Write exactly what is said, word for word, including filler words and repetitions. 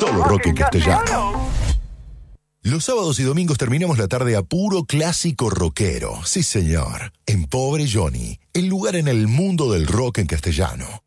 todo rock en castellano. Los sábados y domingos terminamos la tarde a puro clásico rockero. Sí, señor. En Pobre Johnny, el lugar en el mundo del rock en castellano.